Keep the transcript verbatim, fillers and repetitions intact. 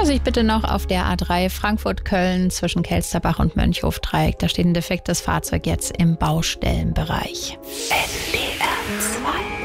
Vorsicht bitte noch auf der A drei Frankfurt-Köln zwischen Kelsterbach und Mönchhof-Dreieck. Da steht ein defektes Fahrzeug jetzt im Baustellenbereich. N D R zwei